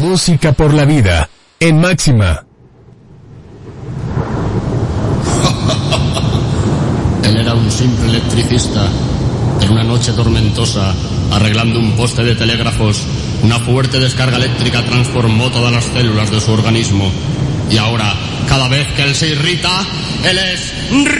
música por la vida, en Máxima. Él era un simple electricista. En una noche tormentosa, arreglando un poste de telégrafos, una fuerte descarga eléctrica transformó todas las células de su organismo. Y ahora, cada vez que él se irrita, él es